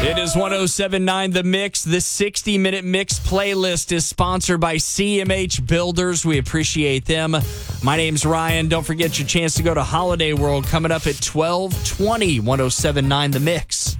It is 107.9 The Mix. The 60-minute Mix playlist is sponsored by CMH Builders. We appreciate them. My name's Ryan. Don't forget your chance to go to Holiday World coming up at 12:20. 107.9 The Mix.